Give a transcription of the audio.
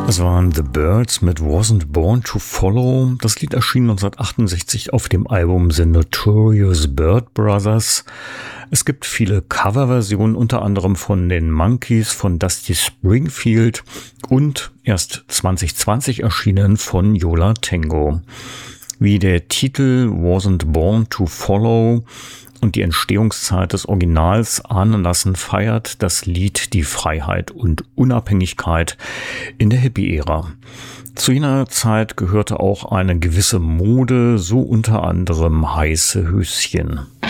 Das waren The Byrds mit Wasn't Born to Follow. Das Lied erschien 1968 auf dem Album The Notorious Byrd Brothers. Es gibt viele Coverversionen, unter anderem von den Monkees, von Dusty Springfield und erst 2020 erschienen von Yo La Tengo. Wie der Titel Wasn't Born to Follow und die Entstehungszeit des Originals ahnen lassen, feiert das Lied die Freiheit und Unabhängigkeit in der Hippie-Ära. Zu jener Zeit gehörte auch eine gewisse Mode, so unter anderem heiße Höschen.